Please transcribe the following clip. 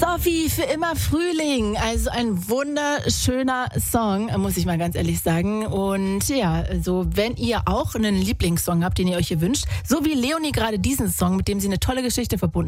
Sophie, für immer Frühling. Also ein wunderschöner Song, muss ich mal ganz ehrlich sagen. Und ja, also wenn ihr auch einen Lieblingssong habt, den ihr euch hier wünscht, so wie Leonie gerade diesen Song, mit dem sie eine tolle Geschichte verbunden